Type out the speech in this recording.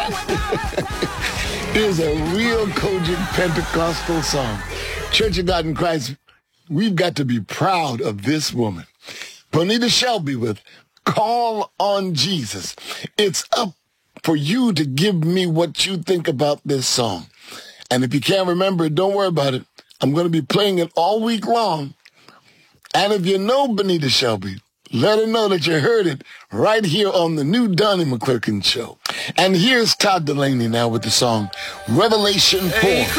Here's a real cogent Pentecostal song. Church of God in Christ, we've got to be proud of this woman. Bonita Shelby with Call on Jesus. It's up for you to give me what you think about this song. And if you can't remember it, don't worry about it. I'm going to be playing it all week long. And if you know Bonita Shelby, let her know that you heard it right here on the new Donnie McClurkin Show. And here's Todd Delaney now with the song Revelation 4.